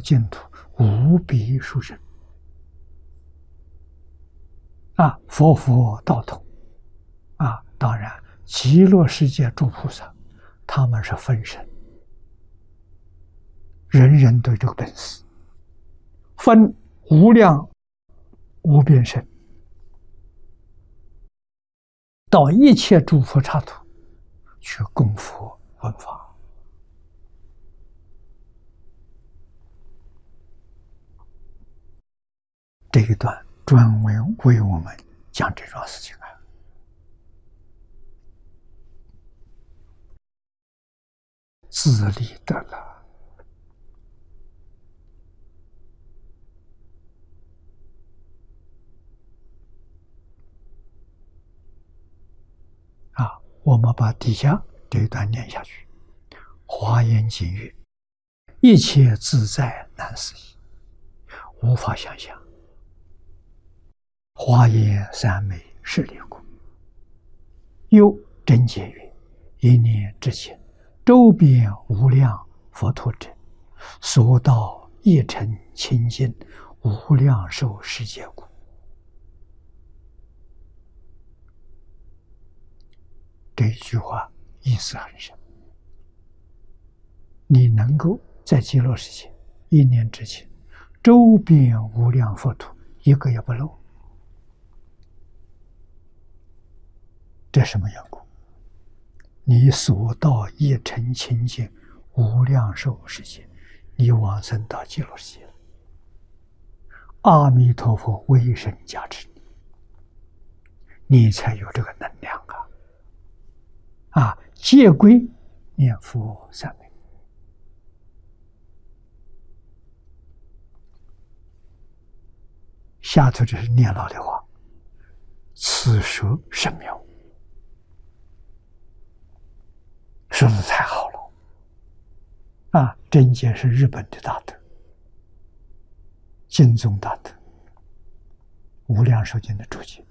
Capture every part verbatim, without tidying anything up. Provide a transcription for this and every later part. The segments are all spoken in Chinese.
净土无比殊胜啊！佛佛道同啊！当然，极乐世界诸菩萨，他们是分身，人人都有这个本事，分无量无边身，到一切诸佛刹土去供佛闻法。这一段专门为我们讲这桩事情啊。自利得了啊！我们把底下这一段念下去。华严经曰：一切自在难思议，无法想象。华严三昧是离故。又真解曰：一念之间，周边无量佛土者，所到一尘清净，无量寿世界故。这一句话意思很深。你能够在极乐世界一念之间，周边无量佛土一个也不漏，这什么缘故？你所到一尘清净无量寿世界，你往生到极乐世界，阿弥陀佛威神加持你，你才有这个能量啊！啊，戒归念佛三昧。下头这是念老的话，此说甚妙，说的太好了啊！真解是日本的大德，净宗大德，无量寿经的注解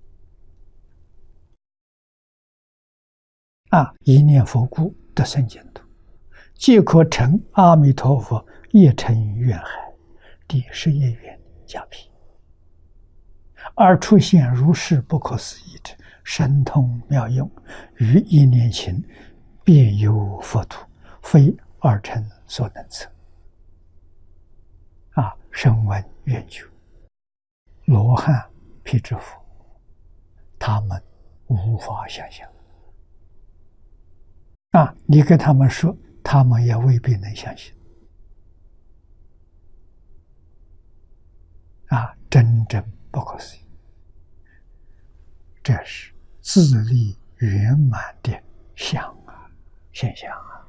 啊！一念佛故得生净土，即可成阿弥陀佛一尘愿海第十一愿加被，而出现如是不可思议之神通妙用，于一念前便有佛土，非二乘所能测。啊，声闻缘觉、罗汉、辟支佛，他们无法想象。啊，你跟他们说，他们也未必能相信。啊，真正不可思议。这是自利圆满的相啊，现象啊！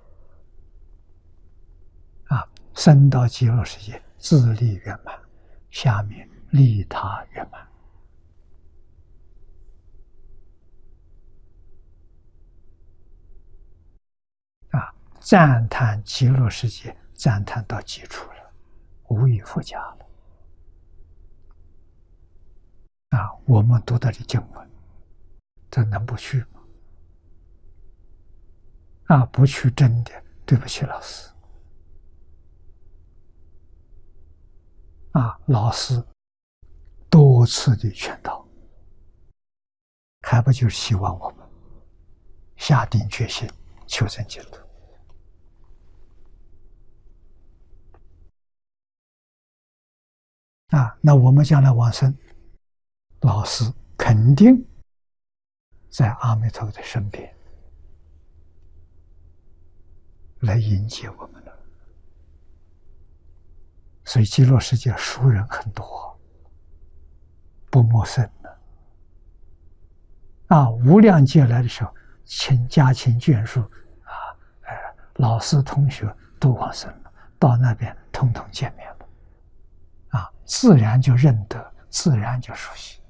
啊，生到极乐世界，自利圆满，下面利他圆满。啊，赞叹极乐世界，赞叹到基础了，无以复加了。啊，我们读到的经文，这能不去吗？啊，不去真的对不起老师。啊，老师多次的劝导，还不就是希望我们下定决心求生净土。啊，那我们将来往生，老师肯定在阿弥陀佛的身边来迎接我们了。所以极乐世界熟人很多，不陌生的。啊，无量劫来的时候，亲家亲眷属啊，呃，老师同学都往生了，到那边统统见面了，啊，自然就认得，自然就熟悉。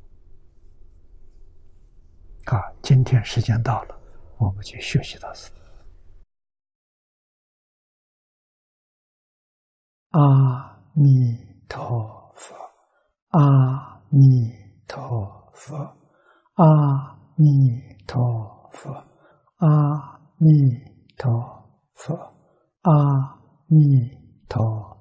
啊，今天时间到了，我们就学习到此。阿弥陀佛，阿弥陀佛，阿弥陀佛，阿弥陀佛，阿弥陀